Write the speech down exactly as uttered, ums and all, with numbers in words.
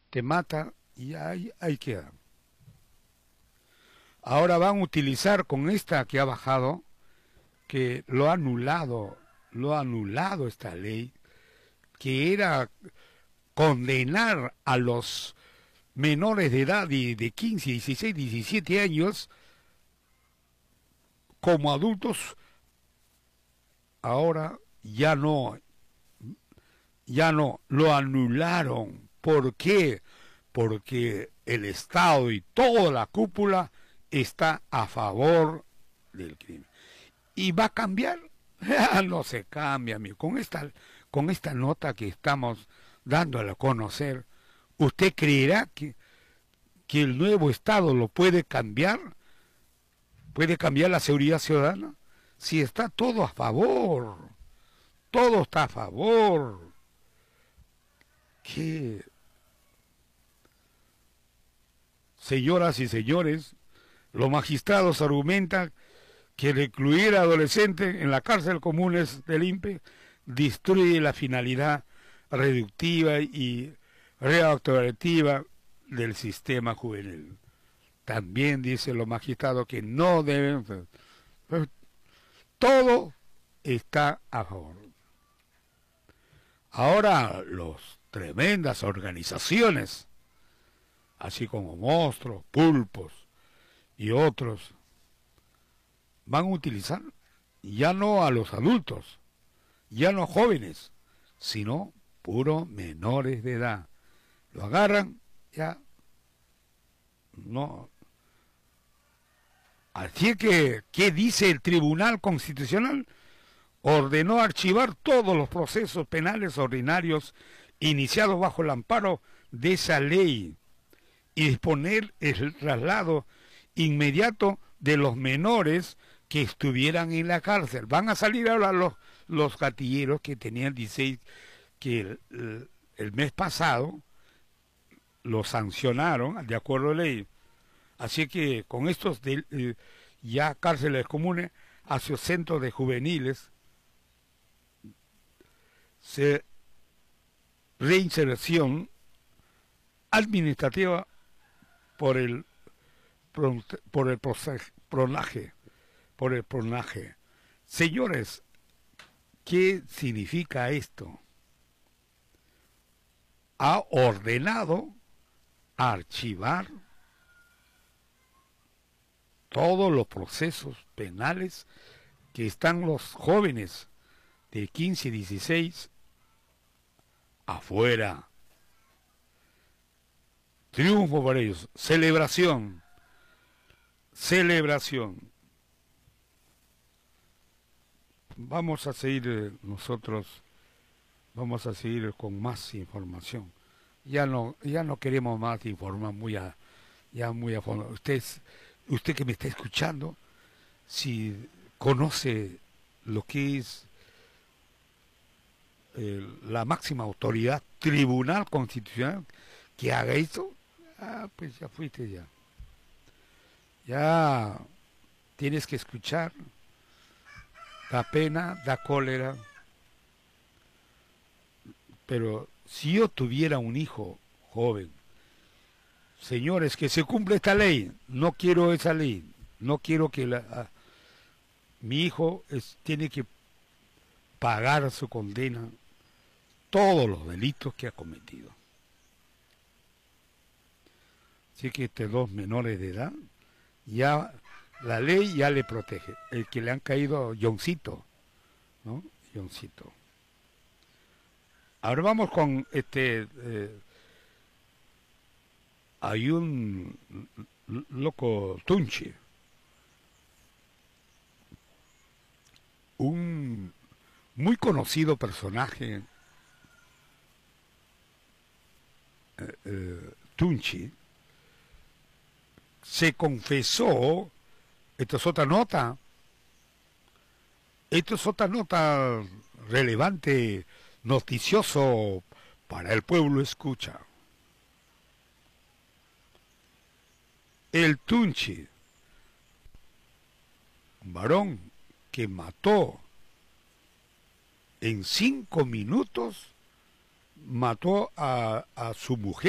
te mata y ahí, ahí queda. Ahora van a utilizar con esta que ha bajado, que lo ha anulado, lo ha anulado esta ley, que era condenar a los menores de edad de, de quince, dieciséis, diecisiete años como adultos. Ahora ya no, ya no, lo anularon. ¿Por qué? Porque el Estado y toda la cúpula está a favor del crimen. ¿Y va a cambiar? No se cambia, amigo. Con esta, con esta nota que estamos dándole a conocer, ¿usted creerá que, que el nuevo Estado lo puede cambiar? ¿Puede cambiar la seguridad ciudadana? Si está todo a favor, todo está a favor. ¿Qué? Señoras y señores, los magistrados argumentan que recluir a adolescentes en la cárcel comunes del I N P E destruye la finalidad reductiva y reactivativa del sistema juvenil. También dicen los magistrados que no deben... Todo está a favor. Ahora, las tremendas organizaciones, así como Monstruos, Pulpos y otros, van a utilizar ya no a los adultos, ya no jóvenes, sino puros menores de edad. Lo agarran, ya no. Así que, ¿qué dice el Tribunal Constitucional? Ordenó archivar todos los procesos penales ordinarios iniciados bajo el amparo de esa ley y disponer el traslado inmediato de los menores que estuvieran en la cárcel. Van a salir ahora los, los gatilleros que tenían dieciséis, que el, el, el mes pasado los sancionaron de acuerdo a la ley. Así que con estos de, eh, ya cárceles comunes hacia centros de juveniles, se reinserción administrativa por el por el pronaje, por el pronaje. Señores, ¿qué significa esto? Ha ordenado archivar todos los procesos penales que están los jóvenes de quince y dieciséis afuera. Triunfo para ellos, celebración, celebración. Vamos a seguir eh, nosotros, vamos a seguir con más información. Ya no, ya no queremos más informar muy a, ya muy a fondo. Usted, usted que me está escuchando, si conoce lo que es eh, la máxima autoridad, Tribunal Constitucional, que haga eso, ah, pues ya fuiste ya. Ya tienes que escuchar, da pena, da cólera, pero si yo tuviera un hijo joven, señores, que se cumpla esta ley, no quiero esa ley, no quiero que la, a, mi hijo es, tiene que pagar su condena, todos los delitos que ha cometido. Así que estos dos menores de edad, ya la ley ya le protege. El que le han caído, Johncito, ¿no? Johncito. Ahora vamos con este... Eh, hay un loco Tunchi, un muy conocido personaje, eh, eh, Tunchi, se confesó, esto es otra nota, esto es otra nota relevante, noticioso para el pueblo escucha. El Tunchi, un varón que mató en cinco minutos, mató a, a su mujer.